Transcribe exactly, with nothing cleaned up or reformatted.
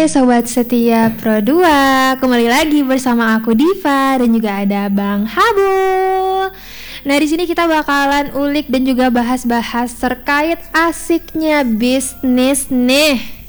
Sobat Setia Pro dua, kembali lagi bersama aku Diva dan juga ada Bang Habul. Nah di sini kita bakalan ulik dan juga bahas-bahas terkait asiknya bisnis nih.